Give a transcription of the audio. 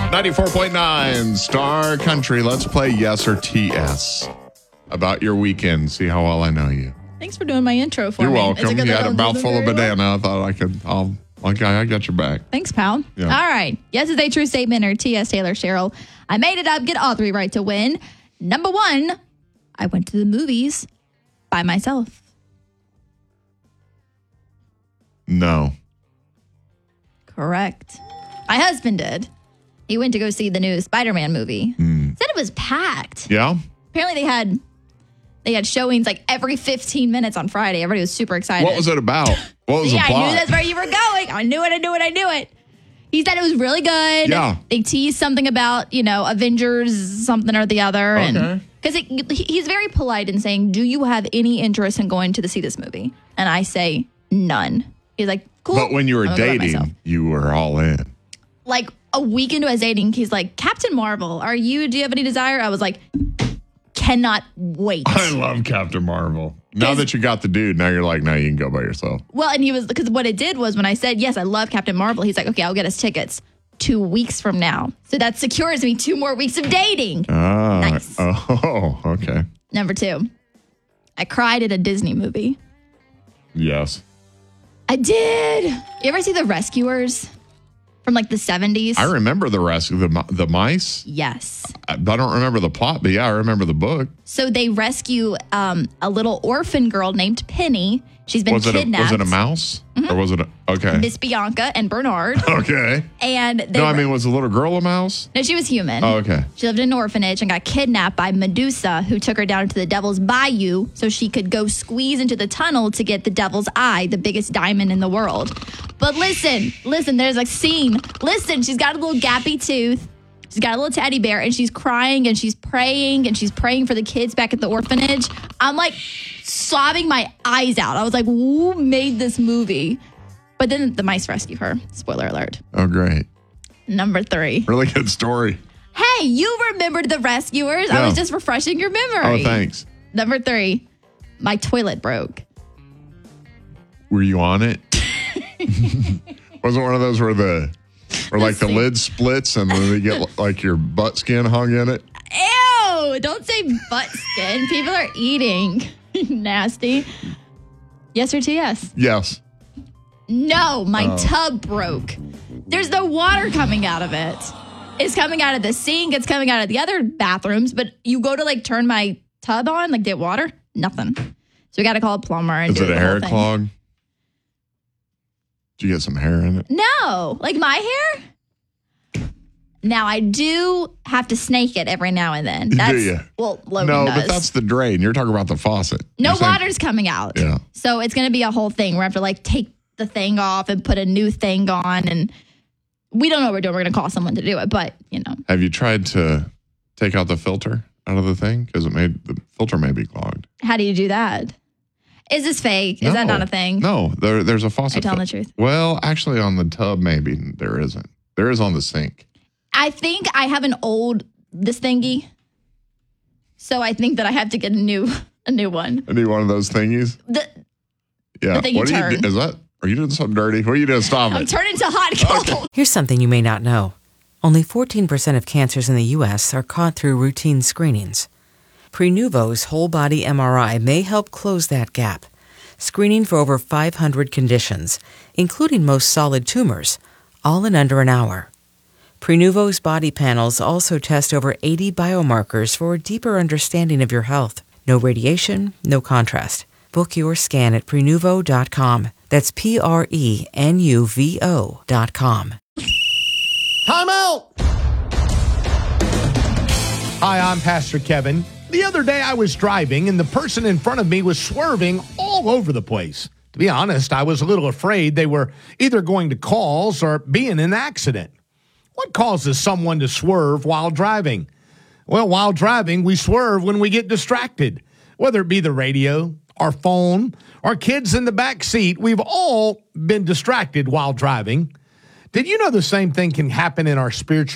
94.9 Star Country. Let's play Yes or TS about your weekend. See how well I know you. Thanks for doing my intro for You're me. welcome. You had a mouthful of banana. I thought I could. Okay, I got your back. Thanks, pal. Yeah. All right. Yes is a true statement, or TS Taylor Cheryl. I made it up. Get all three right to win. Number one, I went to the movies by myself. No. Correct. My husband did. He went to go see the new Spider-Man movie. Said it was packed. Yeah? Apparently they had showings like every 15 minutes on Friday. Everybody was super excited. What was it about? What was the plot? I knew that's where you were going. I knew it. He said it was really good. Yeah. They teased something about, Avengers, something or the other. Okay. Because he's very polite in saying, do you have any interest in going to see this movie? And I say, none. He's like, cool. But when you were I'm gonna go by myself. dating, you were all in. Like a week into us dating, he's like, Captain Marvel, do you have any desire? I was like, cannot wait. I love Captain Marvel. Now that you got the dude, now you're like, no, you can go by yourself. Well, and he was, because what it did was when I said, yes, I love Captain Marvel, he's like, okay, I'll get us tickets 2 weeks from now. So that secures me 2 more weeks of dating. Nice. Oh, okay. Number 2, I cried at a Disney movie. Yes. I did. You ever see The Rescuers from like the 70s? I remember the rest of the mice. Yes. I don't remember the plot, but yeah, I remember the book. So they rescue a little orphan girl named Penny. She's been kidnapped. Was it a mouse? Or was it okay. Miss Bianca and Bernard. Okay. And was the little girl a mouse? No, she was human. Oh, okay. She lived in an orphanage and got kidnapped by Medusa, who took her down to the Devil's Bayou so she could go squeeze into the tunnel to get the Devil's Eye, the biggest diamond in the world. But listen, there's a scene. Listen, she's got a little gappy tooth. She's got a little teddy bear, and she's crying, and she's praying for the kids back at the orphanage. I'm like sobbing my eyes out. I was like, who made this movie? But then the mice rescue her. Spoiler alert. Oh, great. Number 3. Really good story. Hey, you remembered The Rescuers. Yeah. I was just refreshing your memory. Oh, thanks. Number 3, my toilet broke. Were you on it? Was it one of those where the lid splits and then you get like your butt skin hung in it? Ew! Don't say butt skin. People are eating. Nasty. Yes or TS? Yes. No, my tub broke. There's no water coming out of it. It's coming out of the sink. It's coming out of the other bathrooms. But you go to like turn my tub on, like get water, nothing. So we got to call a plumber and do it the a whole hair thing. clog? Did you get some hair in it? No, like my hair. Now I do have to snake it every now and then. Do you? Well, Logan No, does. but that's the drain. You're talking about the faucet. No water's coming out. Yeah. So it's going to be a whole thing. We have to like take the thing off and put a new thing on, and we don't know what we're doing. We're going to call someone to do it, but Have you tried to take out the filter out of the thing? Because the filter may be clogged. How do you do that? Is this fake? Is that not a thing? No, there's a faucet. Are you telling the truth? Well, actually on the tub, maybe there isn't. There is on the sink. I think I have this thingy. So I think that I have to get a new one. I need one of those thingies. Yeah. The thing you turn. Are you doing something dirty? What are you doing? Stop it. I'm turning to hot cold. Here's something you may not know. Only 14% of cancers in the U.S. are caught through routine screenings. Prenuvo's whole-body MRI may help close that gap, screening for over 500 conditions, including most solid tumors, all in under an hour. Prenuvo's body panels also test over 80 biomarkers for a deeper understanding of your health. No radiation, no contrast. Book your scan at Prenuvo.com. That's Prenuvo.com. Time out! Hi, I'm Pastor Kevin. The other day I was driving and the person in front of me was swerving all over the place. To be honest, I was a little afraid they were either going to cause or be in an accident. What causes someone to swerve while driving? Well, while driving, we swerve when we get distracted. Whether it be the radio, our phone, our kids in the back seat, we've all been distracted while driving. Did you know the same thing can happen in our spiritual